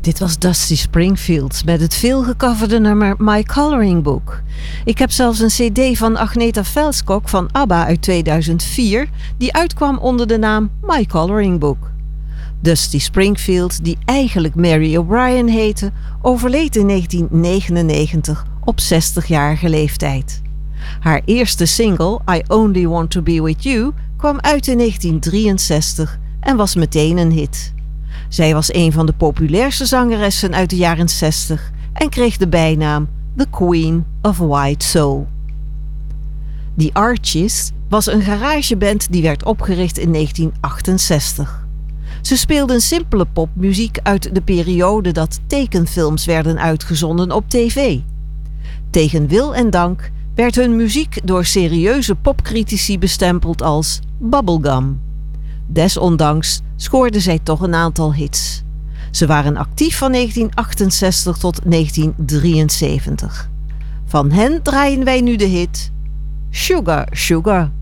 Dit was Dusty Springfield met het veelgecoverde nummer My Coloring Book. Ik heb zelfs een cd van Agneta Velskok van ABBA uit 2004... die uitkwam onder de naam My Coloring Book. Dusty Springfield, die eigenlijk Mary O'Brien heette, overleed in 1999 op 60-jarige leeftijd. Haar eerste single, I Only Want to Be With You, kwam uit in 1963 en was meteen een hit. Zij was een van de populairste zangeressen uit de jaren 60 en kreeg de bijnaam The Queen of White Soul. The Archies was een garageband die werd opgericht in 1968. Ze speelden simpele popmuziek uit de periode dat tekenfilms werden uitgezonden op tv. Tegen wil en dank werd hun muziek door serieuze popcritici bestempeld als bubblegum. Desondanks scoorden zij toch een aantal hits. Ze waren actief van 1968 tot 1973. Van hen draaien wij nu de hit Sugar Sugar.